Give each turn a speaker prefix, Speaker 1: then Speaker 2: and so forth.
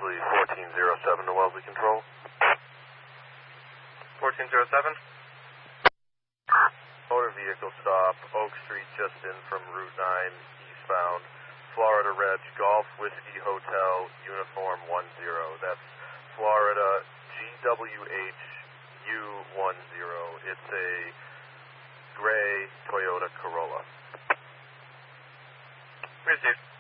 Speaker 1: Wellesley 1407 to Wellesley Control.
Speaker 2: 1407.
Speaker 1: Motor vehicle stop, Oak Street, just in from Route 9, eastbound. Florida Reg, Golf Whiskey Hotel, Uniform 10. That's Florida GWHU10. It's a gray Toyota Corolla.
Speaker 2: Received.